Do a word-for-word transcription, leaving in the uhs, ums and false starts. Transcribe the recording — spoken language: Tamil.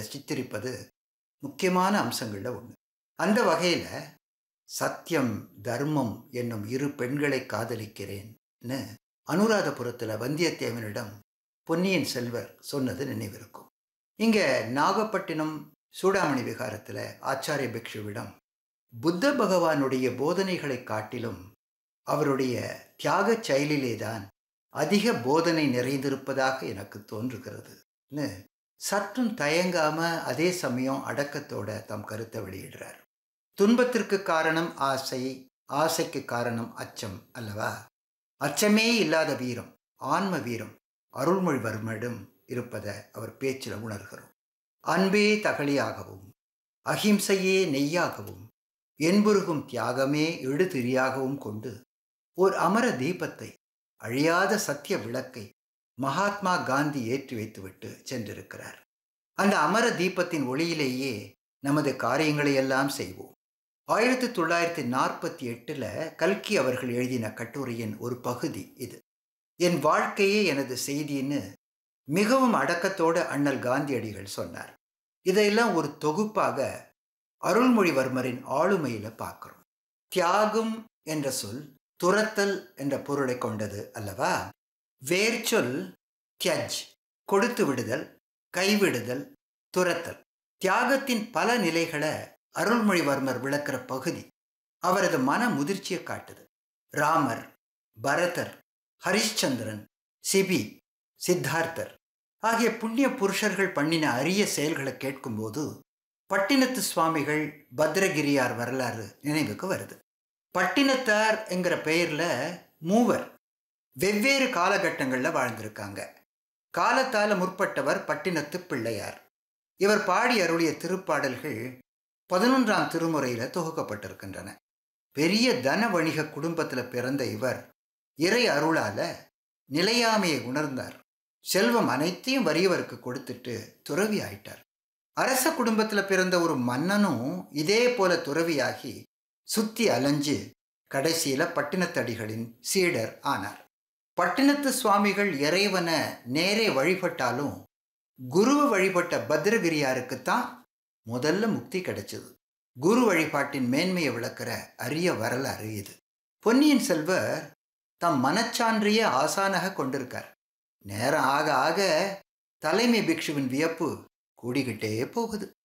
சித்தரிப்பது முக்கியமான அம்சங்கள்ல ஒன்று. அந்த வகையில் சத்தியம் தர்மம் என்னும் இரு பெண்களை காதலிக்கிறேன்னு அனுராதபுரத்தில் வந்தியத்தேவனிடம் பொன்னியின் செல்வர் சொன்னது நினைவிருக்கும். இங்கே நாகப்பட்டினம் சூடாமணி விகாரத்தில் ஆச்சாரிய பிக்ஷுவிடம் புத்த பகவானுடைய போதனைகளை காட்டிலும் அவருடைய தியாக செயலிலேதான் அதிக போதனை நிறைந்திருப்பதாக எனக்கு தோன்றுகிறதுன்னு சற்றும் தயங்காம அதே சமயம் அடக்கத்தோட தம் கருத்தை வெளியிடுறார். துன்பத்திற்கு காரணம் ஆசை, ஆசைக்கு காரணம் அச்சம் அல்லவா? அச்சமே இல்லாத வீரம், ஆன்ம வீரம் அருள்மொழிவர்மரிடம் இருப்பதை அவர் பேச்சில் உணர்கிறோம். அன்பே தகளியாகவும் அஹிம்சையே நெய்யாகவும் என்புருகும் தியாகமே எழுதிரியாகவும் கொண்டு ஓர் அமர தீபத்தை, அழியாத சத்திய விளக்கை மகாத்மா காந்தி ஏற்றி வைத்துவிட்டு சென்றிருக்கிறார். அந்த அமர தீபத்தின் ஒளியிலேயே நமது காரியங்களை எல்லாம் செய்வோம். ஆயிரத்தி தொள்ளாயிரத்தி நாற்பத்தி எட்டில் கல்கி அவர்கள் எழுதின கட்டுரையின் ஒரு பகுதி இது. என் வாழ்க்கையே எனது செய்தின்னு மிகவும் அடக்கத்தோடு அண்ணல் காந்தியடிகள் சொன்னார். இதையெல்லாம் ஒரு தொகுப்பாக அருள்மொழிவர்மரின் ஆளுமையில் பார்க்கிறோம். தியாகம் என்ற சொல் துரத்தல் என்ற பொருளை கொண்டது அல்லவா? வேர்ச்சொல் தியஜ், கொடுத்து விடுதல், கைவிடுதல், துரத்தல். தியாகத்தின் பல நிலைகளை அருள்மொழிவர்மர் விளக்கிற பகுதி அவரது மன முதிர்ச்சியை காட்டுது. ராமர், பரதர், ஹரிஷ்சந்திரன், சிபி, சித்தார்த்தர் ஆகிய புண்ணிய புருஷர்கள் பண்ணின அரிய செயல்களை கேட்கும்போது பட்டினத்து சுவாமிகள், பத்ரகிரியார் வரலாறு நினைவுக்கு வருது. பட்டினத்தார் என்கிற பெயரில் மூவர் வெவ்வேறு காலகட்டங்களில் வாழ்ந்திருக்காங்க. காலத்தால் முற்பட்டவர் பட்டினத்து பிள்ளையார். இவர் பாடி அருளிய திருப்பாடல்கள் பதினொன்றாம் திருமுறையில் தொகுக்கப்பட்டிருக்கின்றன. பெரிய தன வணிக குடும்பத்தில் பிறந்த இவர் இறை அருளால நிலையாமையை உணர்ந்தார். செல்வம் அனைத்தையும் வறியவருக்கு கொடுத்துட்டு துறவி ஆயிட்டார். அரச குடும்பத்தில் பிறந்த ஒரு மன்னனும் இதே போல துறவியாகி சுத்தி அலைஞ்சு கடைசியில பட்டினத்தடிகளின் சீடர் ஆனார். பட்டினத்து சுவாமிகள் இறைவனை நேரே வழிபட்டாலும் குருவை வழிபட்ட பத்ரகிரியாருக்குத்தான் முதல்ல முக்தி கிடைச்சது. குரு வழிபாட்டின் மேன்மையை விளக்கிற அரிய வரலாறு இது. பொன்னியின் செல்வர் தம் மனச்சான்றையே ஆசானாக கொண்டிருக்கார். நேரம் ஆக ஆக தலைமை பிக்ஷுவின் வியப்பு கூடிக்கிட்டே போகுது.